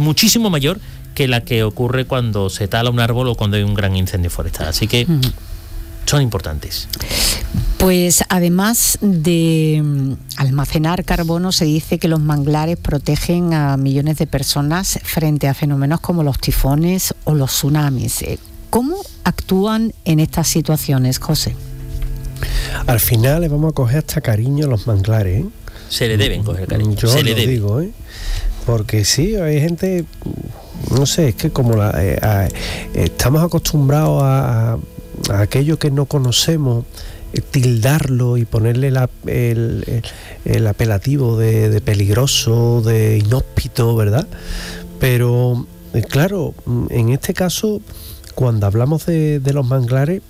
muchísimo mayor que la que ocurre cuando se tala un árbol o cuando hay un gran incendio forestal. Así que son importantes. Pues además de almacenar carbono, se dice que los manglares protegen a millones de personas frente a fenómenos como los tifones o los tsunamis. ¿Cómo actúan en estas situaciones, José? Al final le vamos a coger hasta cariño a los manglares, ¿eh? Se le deben coger cariño. Yo se lo le debe. digo, ¿eh? Porque sí, hay gente, no sé, es que como estamos acostumbrados a aquello que no conocemos, tildarlo y ponerle el apelativo de peligroso, de inhóspito, ¿verdad? Pero claro, en este caso, cuando hablamos de los manglares,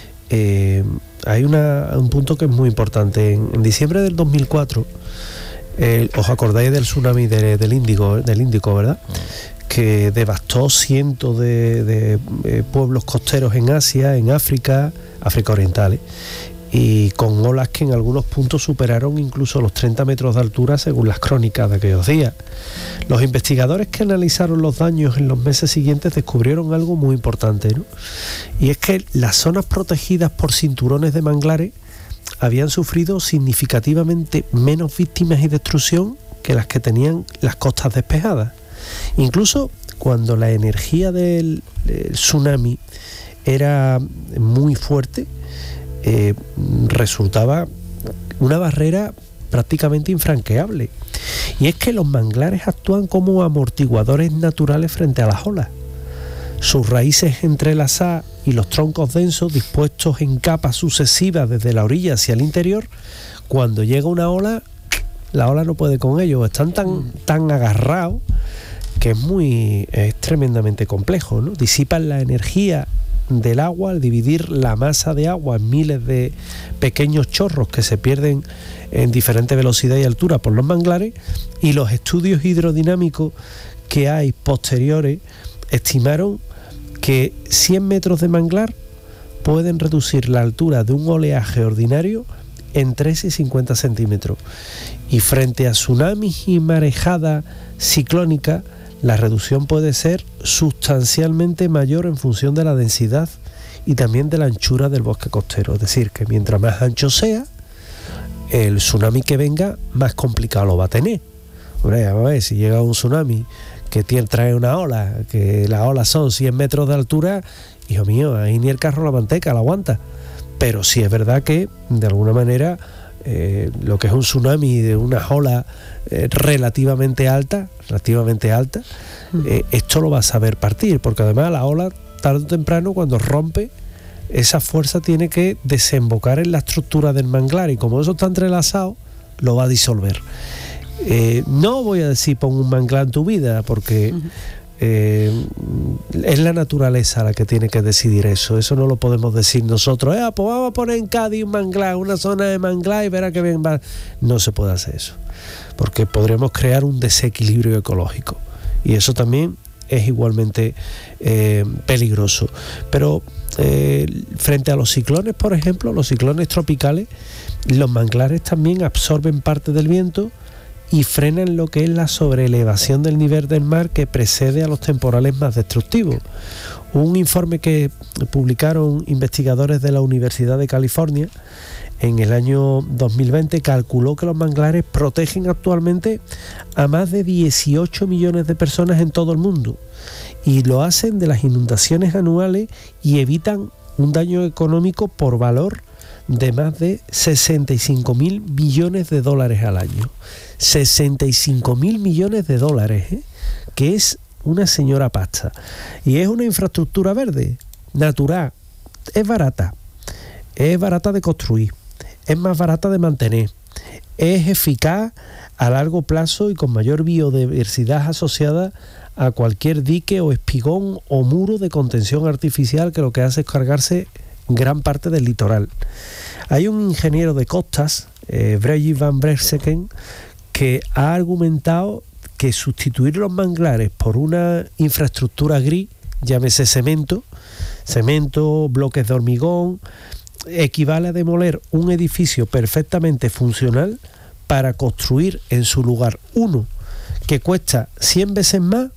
hay un punto que es muy importante. En diciembre del 2004, ¿os acordáis del tsunami del Índico, verdad? Que devastó cientos de pueblos costeros en Asia, en África Oriental, y con olas que en algunos puntos superaron incluso los 30 metros de altura según las crónicas de aquellos días. Los investigadores que analizaron los daños en los meses siguientes descubrieron algo muy importante, ¿no? Y es que las zonas protegidas por cinturones de manglares habían sufrido significativamente menos víctimas y destrucción que las que tenían las costas despejadas. Incluso cuando la energía del tsunami era muy fuerte, resultaba una barrera prácticamente infranqueable. Y es que los manglares actúan como amortiguadores naturales frente a las olas. Sus raíces entrelazadas y los troncos densos dispuestos en capas sucesivas desde la orilla hacia el interior, cuando llega una ola, la ola no puede con ellos, están tan agarrados que es tremendamente complejo, ¿no? Disipan la energía del agua al dividir la masa de agua en miles de pequeños chorros que se pierden en diferentes velocidades y alturas por los manglares, y los estudios hidrodinámicos que hay posteriores estimaron que 100 metros de manglar pueden reducir la altura de un oleaje ordinario en 13 y 50 centímetros, y frente a tsunamis y marejada ciclónica la reducción puede ser sustancialmente mayor en función de la densidad y también de la anchura del bosque costero. Es decir, que mientras más ancho sea, el tsunami que venga, más complicado lo va a tener. Hombre, vamos a ver, si llega un tsunami que trae una ola, que las olas son 100 metros de altura, hijo mío, ahí ni el carro la manteca la aguanta. Pero sí es verdad que, de alguna manera, lo que es un tsunami de unas olas relativamente alta, esto lo va a saber partir, porque además la ola, tarde o temprano, cuando rompe, esa fuerza tiene que desembocar en la estructura del manglar, y como eso está entrelazado, lo va a disolver. No voy a decir pon un manglar en tu vida, porque es la naturaleza la que tiene que decidir eso no lo podemos decir nosotros. Pues vamos a poner en Cádiz un manglar, una zona de manglar, y verá que bien va. No se puede hacer eso, porque podremos crear un desequilibrio ecológico, y eso también es igualmente peligroso. Pero frente a los ciclones, por ejemplo, los ciclones tropicales, los manglares también absorben parte del viento y frenan lo que es la sobreelevación del nivel del mar que precede a los temporales más destructivos. Un informe que publicaron investigadores de la Universidad de California en el año 2020 calculó que los manglares protegen actualmente a más de 18 millones de personas en todo el mundo, y lo hacen de las inundaciones anuales y evitan un daño económico por valor de más de 65.000 millones de dólares al año. 65.000 millones de dólares, que es una señora pasta. Y es una infraestructura verde, natural, es barata de construir, es más barata de mantener, es eficaz a largo plazo y con mayor biodiversidad asociada a cualquier dique o espigón o muro de contención artificial, que lo que hace es cargarse gran parte del litoral. Hay un ingeniero de costas, Breivik van Brekseken, que ha argumentado que sustituir los manglares por una infraestructura gris, llámese cemento, bloques de hormigón, equivale a demoler un edificio perfectamente funcional para construir en su lugar uno que cuesta 100 veces más